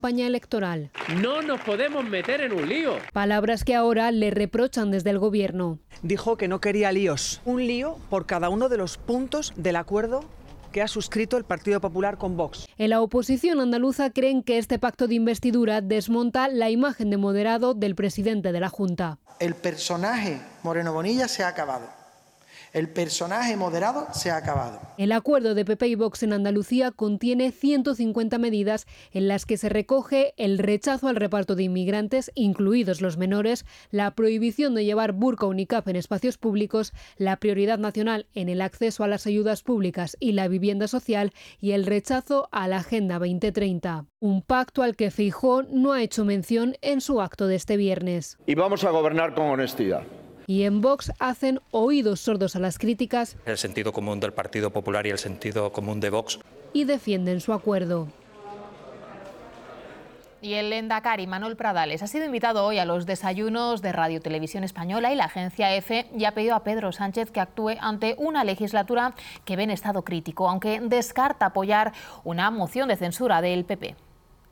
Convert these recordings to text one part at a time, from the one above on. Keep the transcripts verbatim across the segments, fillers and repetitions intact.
campaña electoral. No nos podemos meter en un lío. Palabras que ahora le reprochan desde el gobierno. Dijo que no quería líos. Un lío por cada uno de los puntos del acuerdo que ha suscrito el Partido Popular con Vox. En la oposición andaluza creen que este pacto de investidura desmonta la imagen de moderado del presidente de la Junta. El personaje Moreno Bonilla se ha acabado. El personaje moderado se ha acabado. El acuerdo de P P y Vox en Andalucía contiene ciento cincuenta medidas en las que se recoge el rechazo al reparto de inmigrantes, incluidos los menores, la prohibición de llevar burka o niqab en espacios públicos, la prioridad nacional en el acceso a las ayudas públicas y la vivienda social y el rechazo a la Agenda veinte treinta. Un pacto al que Feijóo no ha hecho mención en su acto de este viernes. Y vamos a gobernar con honestidad. Y en Vox hacen oídos sordos a las críticas. El sentido común del Partido Popular y el sentido común de Vox. Y defienden su acuerdo. Y el Lehendakari Manuel Pradales ha sido invitado hoy a los desayunos de Radio Televisión Española y la agencia EFE y ha pedido a Pedro Sánchez que actúe ante una legislatura que ve en estado crítico, aunque descarta apoyar una moción de censura del P P.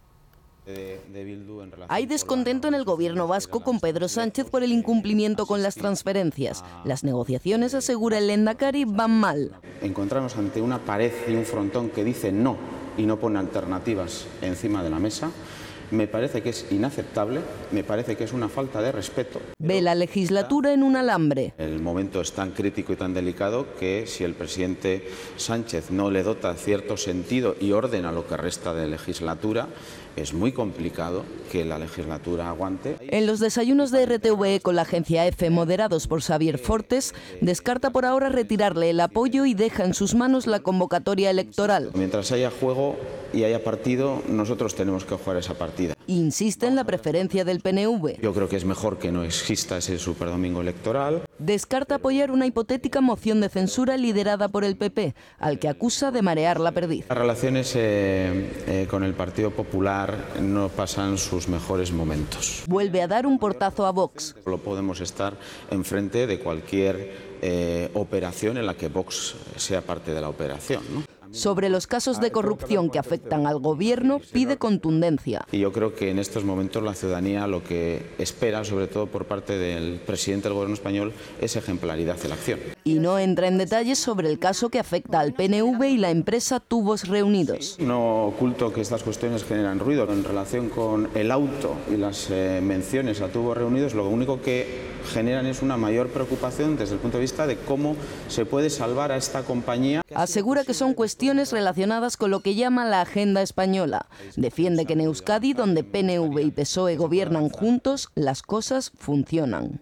Hay descontento en el gobierno vasco con Pedro Sánchez por el incumplimiento con las transferencias. Las negociaciones, asegura el Lehendakari, van mal. Encontramos ante una pared y un frontón que dice no y no pone alternativas encima de la mesa. Me parece que es inaceptable, me parece que es una falta de respeto. Ve la legislatura en un alambre. El momento es tan crítico y tan delicado que si el presidente Sánchez no le dota cierto sentido y orden a lo que resta de legislatura, es muy complicado que la legislatura aguante. En los desayunos de R T V E con la agencia EFE, moderados por Xavier Fortes, descarta por ahora retirarle el apoyo y deja en sus manos la convocatoria electoral. Mientras haya juego y haya partido, nosotros tenemos que jugar esa partida. Insiste en la preferencia del P N V. Yo creo que es mejor que no exista ese superdomingo electoral. Descarta apoyar una hipotética moción de censura liderada por el P P, al que acusa de marear la perdiz. Las relaciones eh, eh, con el Partido Popular no pasan sus mejores momentos. Vuelve a dar un portazo a Vox. Solo podemos estar enfrente de cualquier eh, operación en la que Vox sea parte de la operación, ¿no? Sobre los casos de corrupción que afectan al gobierno, pide contundencia. Y yo creo que en estos momentos la ciudadanía lo que espera, sobre todo por parte del presidente del gobierno español, es ejemplaridad en la acción. Y no entra en detalles sobre el caso que afecta al P N V y la empresa Tubos Reunidos. No oculto que estas cuestiones generan ruido. En relación con el auto y las eh, menciones a Tubos Reunidos, lo único que generan es una mayor preocupación desde el punto de vista de cómo se puede salvar a esta compañía. Asegura que son cuestiones relacionadas con lo que llama la agenda española. Defiende que en Euskadi, donde P N V y P S O E gobiernan juntos, las cosas funcionan.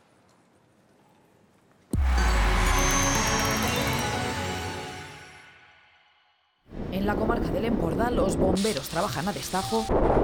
En la comarca del Empordà, los bomberos trabajan a destajo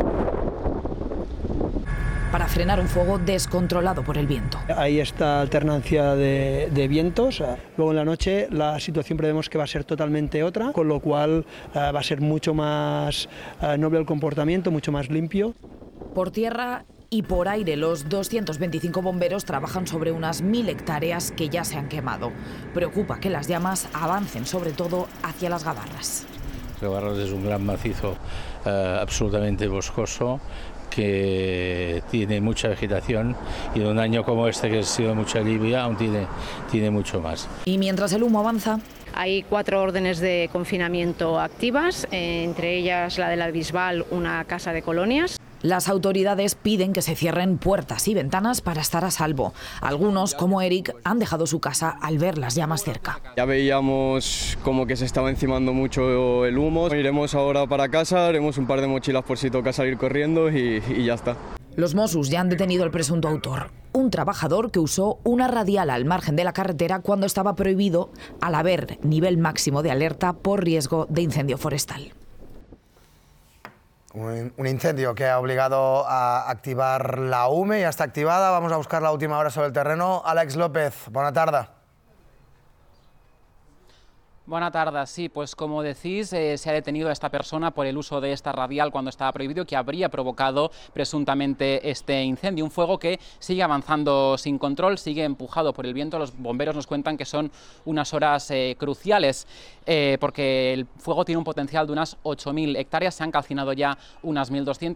para frenar un fuego descontrolado por el viento. Hay esta alternancia de, de vientos. Luego en la noche la situación prevemos que va a ser totalmente otra, con lo cual uh, va a ser mucho más uh, noble el comportamiento, mucho más limpio. Por tierra y por aire, los doscientos veinticinco bomberos trabajan sobre unas mil hectáreas que ya se han quemado. Preocupa que las llamas avancen sobre todo hacia las Gavarras. Gavarras es un gran macizo uh, absolutamente boscoso, que tiene mucha vegetación y en un año como este, que ha sido mucha lluvia, aún tiene, tiene mucho más. Y mientras el humo avanza, hay cuatro órdenes de confinamiento activas, eh, entre ellas la de la Bisbal, una casa de colonias. Las autoridades piden que se cierren puertas y ventanas para estar a salvo. Algunos, como Eric, han dejado su casa al ver las llamas cerca. Ya veíamos como que se estaba encimando mucho el humo. Iremos ahora para casa, haremos un par de mochilas por si toca salir corriendo y, y ya está. Los Mossos ya han detenido al presunto autor, un trabajador que usó una radial al margen de la carretera cuando estaba prohibido al haber nivel máximo de alerta por riesgo de incendio forestal. Un incendio que ha obligado a activar la U M E, ya está activada. Vamos a buscar la última hora sobre el terreno. Àlex López, bona tarda. Buenas tardes. Sí, pues como decís, eh, se ha detenido a esta persona por el uso de esta radial cuando estaba prohibido, que habría provocado presuntamente este incendio. Un fuego que sigue avanzando sin control, sigue empujado por el viento. Los bomberos nos cuentan que son unas horas eh, cruciales eh, porque el fuego tiene un potencial de unas ocho mil hectáreas. Se han calcinado ya unas mil doscientas.